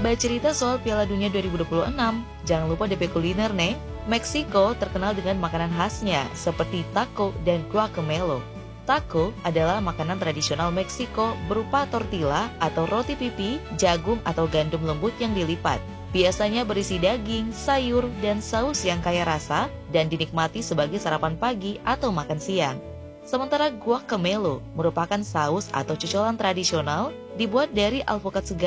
Bercerita soal Piala Dunia 2026, jangan lupa DP Kuliner nih. Meksiko terkenal dengan makanan khasnya seperti taco dan guacamole. Taco adalah makanan tradisional Meksiko berupa tortilla atau roti pipi, jagung atau gandum lembut yang dilipat. Biasanya berisi daging, sayur, dan saus yang kaya rasa dan dinikmati sebagai sarapan pagi atau makan siang. Sementara guacamole merupakan saus atau cocolan tradisional dibuat dari alpukat segar